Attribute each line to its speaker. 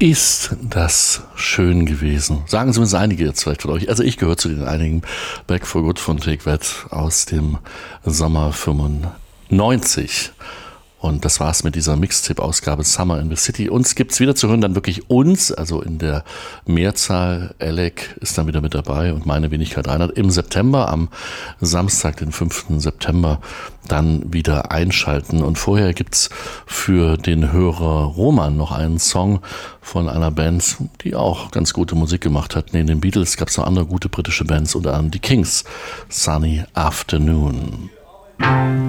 Speaker 1: Ist das schön gewesen? Sagen zumindest einige jetzt vielleicht von euch. Also ich gehöre zu den einigen. Back for Good von Take That aus dem Sommer 95. Und das war's mit dieser Mixtape-Ausgabe Summer in the City. Uns gibt's wieder zu hören, dann wirklich uns, also in der Mehrzahl. Alec ist dann wieder mit dabei und meine Wenigkeit Reinhard im September, am Samstag, den 5. September, dann wieder einschalten. Und vorher gibt's für den Hörer Roman noch einen Song von einer Band, die auch ganz gute Musik gemacht hat. Neben den Beatles gab's noch andere gute britische Bands, unter anderem die Kings, Sunny Afternoon.